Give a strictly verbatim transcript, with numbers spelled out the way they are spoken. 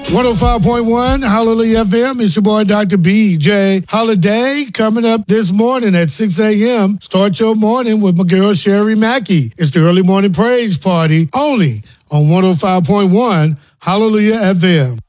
one oh five point one, Hallelujah F M. It's your boy, Doctor B J Holiday, coming up this morning at six a.m. Start your morning with my girl, Sherry Mackey. It's the early morning praise party only on one oh five point one, Hallelujah F M.